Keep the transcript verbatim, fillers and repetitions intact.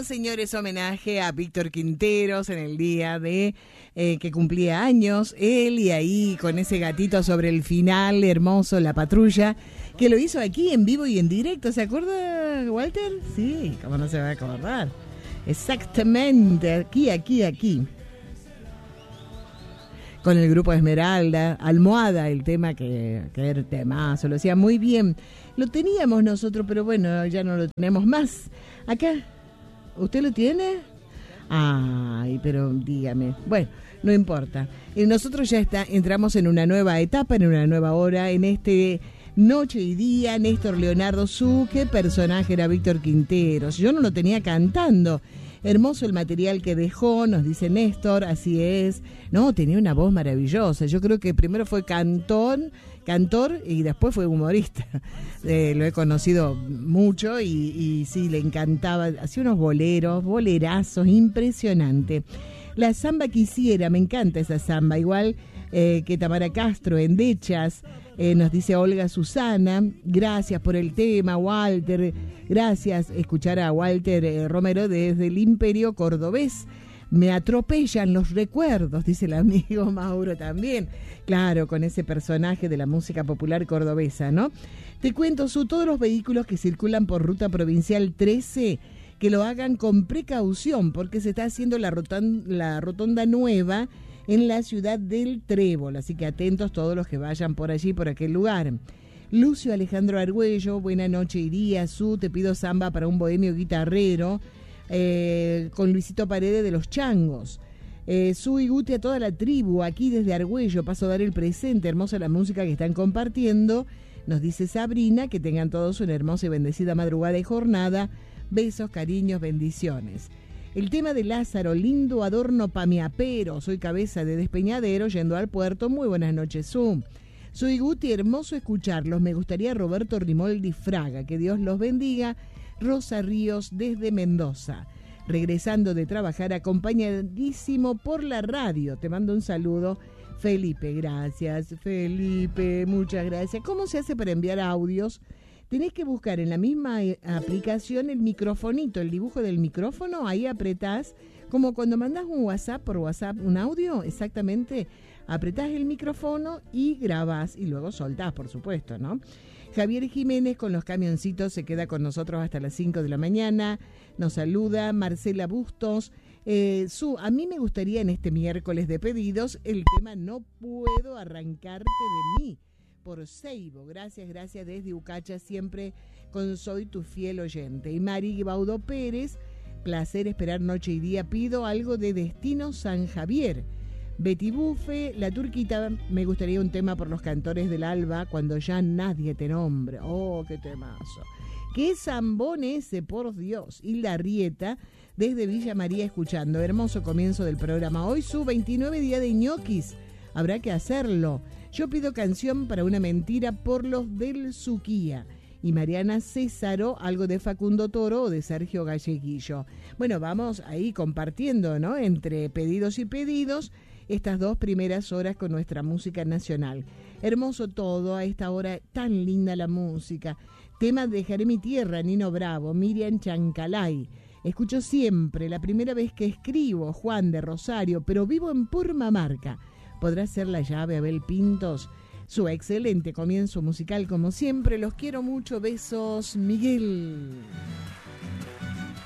Bueno, señores, homenaje a Víctor Quinteros en el día de eh, que cumplía años. Él y ahí con ese gatito sobre el final, hermoso, La Patrulla, que lo hizo aquí en vivo y en directo. ¿Se acuerda, Walter? Sí, ¿cómo no se va a acordar? Exactamente, aquí, aquí, aquí. Con el grupo Esmeralda, Almohada, el tema que, que era temazo, lo hacía muy bien. Lo teníamos nosotros, pero bueno, ya no lo tenemos más. Acá, ¿usted lo tiene? Ay, pero dígame. Bueno, no importa. Y nosotros ya está, entramos en una nueva etapa, en una nueva hora, en este Noche y Día, Néstor Leonardo Su. ¿Qué personaje era Víctor Quinteros? Yo no lo tenía cantando. Hermoso el material que dejó, nos dice Néstor, así es. No, tenía una voz maravillosa. Yo creo que primero fue cantón, cantor y después fue humorista. Eh, lo he conocido mucho y, y sí, le encantaba. Hacía unos boleros, bolerazos, impresionante. La samba quisiera, me encanta esa samba. Igual eh, que Tamara Castro, Endechas. Eh, nos dice Olga Susana, gracias por el tema, Walter, gracias, escuchar a Walter eh, Romero desde el Imperio Cordobés. Me atropellan los recuerdos, dice el amigo Mauro también. Claro, con ese personaje de la música popular cordobesa, ¿no? Te cuento, Su, todos los vehículos que circulan por Ruta Provincial trece, que lo hagan con precaución, porque se está haciendo la rotonda, la rotonda nueva en la ciudad del Trébol, así que atentos todos los que vayan por allí, por aquel lugar. Lucio Alejandro Argüello, buena noche y día. Su, te pido samba para un bohemio guitarrero, eh, con Luisito Paredes de los Changos. Eh, Su y Guti a toda la tribu, aquí desde Argüello, paso a dar el presente, hermosa la música que están compartiendo. Nos dice Sabrina, que tengan todos una hermosa y bendecida madrugada y jornada. Besos, cariños, bendiciones. El tema de Lázaro, lindo adorno pa' mi apero, soy cabeza de despeñadero yendo al puerto, muy buenas noches, Su. Soy Guti, hermoso escucharlos, me gustaría Roberto Rimoldi Fraga, que Dios los bendiga. Rosa Ríos desde Mendoza, regresando de trabajar acompañadísimo por la radio, te mando un saludo. Felipe, gracias, Felipe, muchas gracias. ¿Cómo se hace para enviar audios? Tenés que buscar en la misma aplicación el microfonito, el dibujo del micrófono, ahí apretás, como cuando mandás un WhatsApp por WhatsApp, un audio, exactamente, apretás el micrófono y grabás y luego soltás, por supuesto, ¿no? Javier Jiménez con los camioncitos se queda con nosotros hasta las cinco de la mañana, nos saluda Marcela Bustos. Eh, Su, a mí me gustaría en este miércoles de pedidos el tema No puedo arrancarte de mí, por Seibo, gracias, gracias desde Ucacha, siempre con Soy tu fiel oyente. Y Mari Baudo Pérez, placer esperar noche y día, pido algo de Destino San Javier. Betty Bufe, La Turquita, me gustaría un tema por los cantores del alba, cuando ya nadie te nombre. Oh, qué temazo. Qué zambón ese, por Dios. Hilda Rieta, desde Villa María escuchando. Hermoso comienzo del programa. Hoy su veintinueve día de ñoquis, habrá que hacerlo. Yo pido canción para una mentira por los del Suquía. Y Mariana Césaro, algo de Facundo Toro o de Sergio Galleguillo. Bueno, vamos ahí compartiendo, ¿no? Entre pedidos y pedidos, estas dos primeras horas con nuestra música nacional. Hermoso todo, a esta hora tan linda la música. Tema Dejaré mi tierra, Nino Bravo, Miriam Chancalay. Escucho siempre, la primera vez que escribo, Juan de Rosario, pero vivo en Purmamarca. ¿Podrá ser la llave, Abel Pintos? Su excelente comienzo musical, como siempre. Los quiero mucho. Besos, Miguel.